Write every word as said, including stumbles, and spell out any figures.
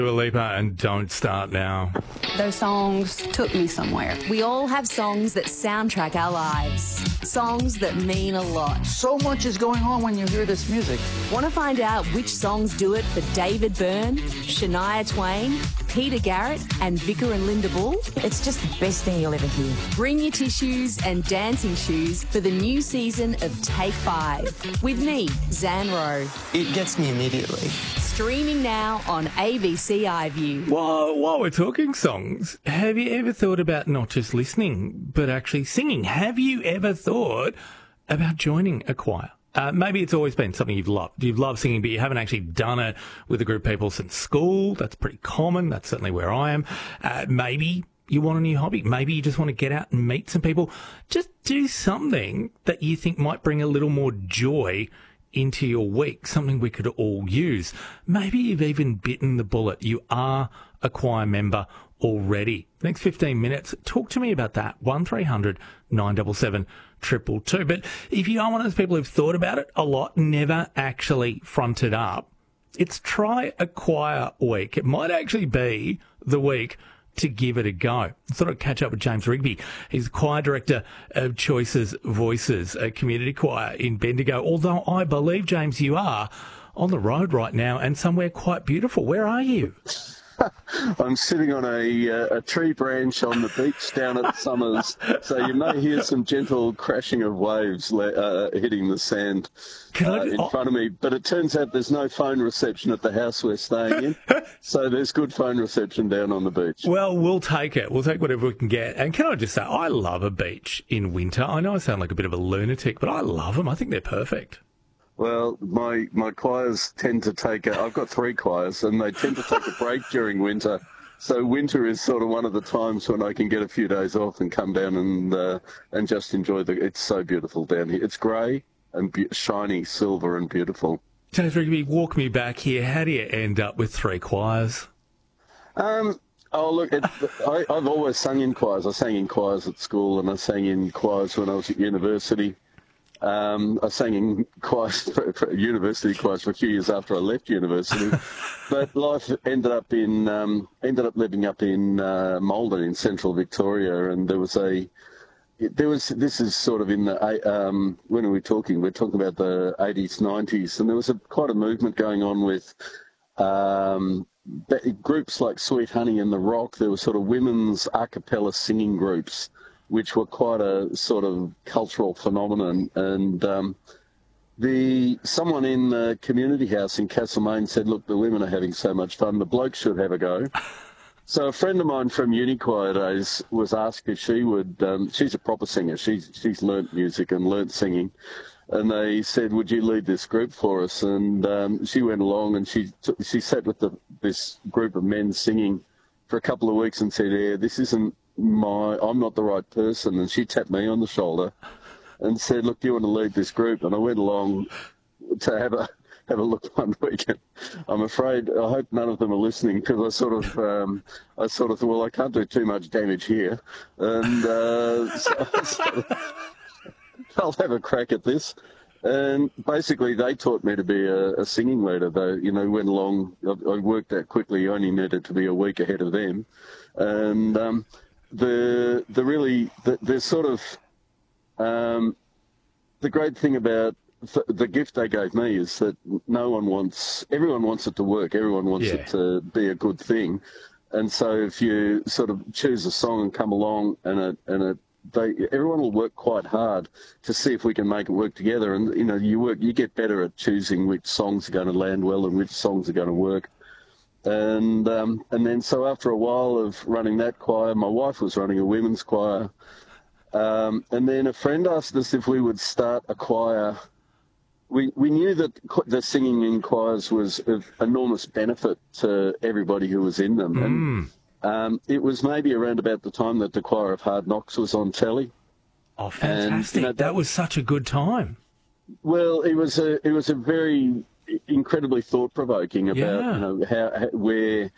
Dua Lipa and Don't Start Now. Those songs took me somewhere. We all have songs that soundtrack our lives. Songs that mean a lot. So much is going on when you hear this music. Want to find out which songs do it for David Byrne, Shania Twain, Peter Garrett and Vicar and Linda Bull? It's just the best thing you'll ever hear. Bring your tissues and dancing shoes for the new season of Take Five. With me, Zan Rowe. It gets me immediately. Streaming now on A B C iView. While, while we're talking songs, have you ever thought about not just listening, but actually singing? Have you ever thought about joining a choir? Uh, maybe it's always been something you've loved. You've loved singing, but you haven't actually done it with a group of people since school. That's pretty common. That's certainly where I am. Uh, maybe you want a new hobby. Maybe you just want to get out and meet some people. Just do something that you think might bring a little more joy into your week, something we could all use. Maybe you've even bitten the bullet. You are a choir member already. Next fifteen minutes, talk to me about that. one three hundred nine seven seven two two two. But if you are one of those people who've thought about it a lot, never actually fronted up, it's Try a Choir Week. It might actually be the week to give it a go. I thought I'd catch up with James Rigby. He's the choir director of Choices Voices, a community choir in Bendigo. Although I believe, James, you are on the road right now and somewhere quite beautiful. Where are you? I'm sitting on a, uh, a tree branch on the beach down at Summers, so you may hear some gentle crashing of waves uh, hitting the sand uh, in oh. front of me. But it turns out there's no phone reception at the house we're staying in, so there's good phone reception down on the beach. Well, we'll take it. We'll take whatever we can get. And can I just say, I love a beach in winter. I know I sound like a bit of a lunatic, but I love them. I think they're perfect. Well, my, my choirs tend to take a, I've got three choirs, and they tend to take a break during winter. So winter is sort of one of the times when I can get a few days off and come down and uh, and just enjoy the. It's so beautiful down here. It's grey and be- shiny, silver and beautiful. James Rigby, walk me back here. How do you end up with three choirs? Um. Oh, look, it, I, I've always sung in choirs. I sang in choirs at school, and I sang in choirs when I was at university. Um, I sang in choirs, for, for university choirs for a few years after I left university, but life ended up in um, ended up living up in uh, Maldon in central Victoria, and there was a there was this is sort of in the um, when are we talking? We're talking about the eighties, nineties, and there was a quite a movement going on with um, groups like Sweet Honey and The Rock. There were sort of women's a cappella singing groups, which were quite a sort of cultural phenomenon. And um, the someone in the community house in Castlemaine said, look, the women are having so much fun, the blokes should have a go. So a friend of mine from uni choir days was asked if she would, um, she's a proper singer, she's, she's learnt music and learnt singing, and they said, would you lead this group for us? And um, she went along and she t- she sat with the, this group of men singing for a couple of weeks and said, yeah, this isn't my, I'm not the right person. And she tapped me on the shoulder and said, look, do you want to lead this group? And I went along to have a have a look one weekend. I'm afraid, I hope none of them are listening, because I sort of, um, I sort of thought, well, I can't do too much damage here. And uh, so I sort of, I'll have a crack at this. And basically, they taught me to be a, a singing leader. They, you know, went along, I, I worked out quickly, you only needed to be a week ahead of them. And um, the the really, the, the sort of, um, the great thing about the gift they gave me is that no one wants, everyone wants it to work, everyone wants yeah. it to be a good thing. And so if you sort of choose a song and come along and it, and it, they, everyone will work quite hard to see if we can make it work together. And, you know, you work, you get better at choosing which songs are going to land well and which songs are going to work. And um, and then so after a while of running that choir, my wife was running a women's choir. Um, and then a friend asked us if we would start a choir. We we knew that the singing in choirs was of enormous benefit to everybody who was in them. Mm. And um, it was maybe around about the time that the Choir of Hard Knocks was on telly. Oh, fantastic. And, you know, that, that was such a good time. Well, it was a it was a very incredibly thought-provoking about, yeah. you know, how, how where